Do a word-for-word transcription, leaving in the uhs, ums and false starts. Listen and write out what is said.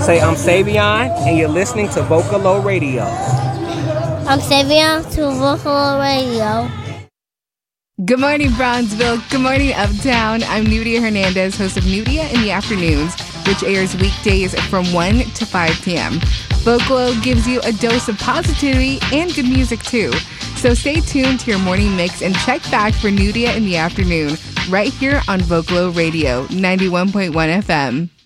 Say, I'm Savion, and you're listening to Vocalo Radio. I'm Savion to Vocalo Radio. Good morning, Bronzeville. Good morning, Uptown. I'm Nudia Hernandez, host of Nudia in the Afternoons, which airs weekdays from one to five p.m. Vocalo gives you a dose of positivity and good music, too. So stay tuned to your morning mix and check back for Nudia in the Afternoon right here on Vocalo Radio, ninety-one point one F M.